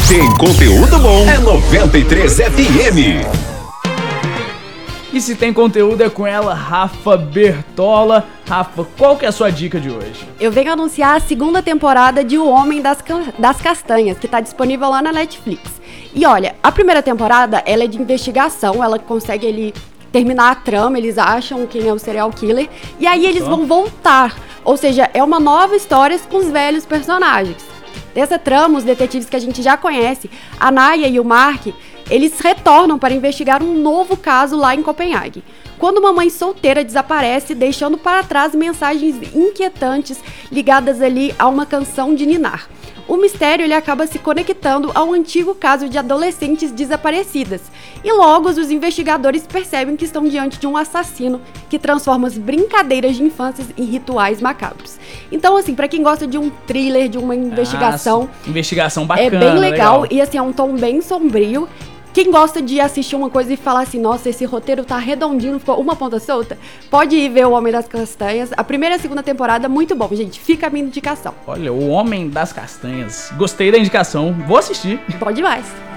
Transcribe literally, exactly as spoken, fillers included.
tem conteúdo bom, é noventa e três F M. E se tem conteúdo é com ela, Rafa Bertola. Rafa, qual que é a sua dica de hoje? Eu venho anunciar a segunda temporada de O Homem das, das Castanhas, que está disponível lá na Netflix. E olha, a primeira temporada, ela é de investigação, ela consegue ele, terminar a trama, eles acham quem é o serial killer, e aí eles vão voltar. Ou seja, é uma nova história com os velhos personagens. Dessa trama, os detetives que a gente já conhece, a Naya e o Mark, eles retornam para investigar um novo caso lá em Copenhague, quando uma mãe solteira desaparece, deixando para trás mensagens inquietantes ligadas ali a uma canção de ninar. O mistério ele acaba se conectando ao antigo caso de adolescentes desaparecidas, e logo os investigadores percebem que estão diante de um assassino que transforma as brincadeiras de infância em rituais macabros. Então, assim, pra quem gosta de um thriller, de uma investigação... Ah, investigação bacana, é bem legal, legal. E assim, é um tom bem sombrio. Quem gosta de assistir uma coisa e falar assim, nossa, esse roteiro tá redondinho, ficou uma ponta solta, pode ir ver O Homem das Castanhas. A primeira e a segunda temporada, muito bom, gente. Fica a minha indicação. Olha, O Homem das Castanhas. Gostei da indicação, vou assistir. Bom demais.